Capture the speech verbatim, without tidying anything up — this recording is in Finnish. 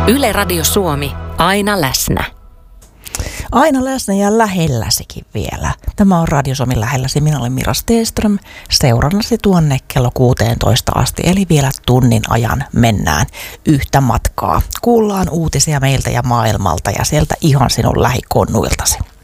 Yle Radio Suomi, aina läsnä. Aina läsnä ja lähelläsikin vielä. Tämä on Radio Suomi lähelläsi. Minä olen Mira Stenström. Seurannasi tuonne kello kuusitoista asti, eli vielä tunnin ajan mennään yhtä matkaa. Kuullaan uutisia meiltä ja maailmalta ja sieltä ihan sinun lähikonnuiltasi.